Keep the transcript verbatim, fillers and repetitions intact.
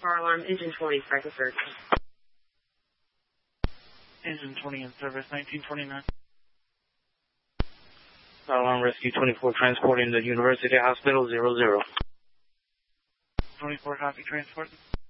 Car alarm, engine twenty, Frankfurt. Engine twenty in service, nineteen twenty-nine. Car alarm, rescue twenty-four, transporting the University Hospital, zero zero. twenty-four, copy, transport.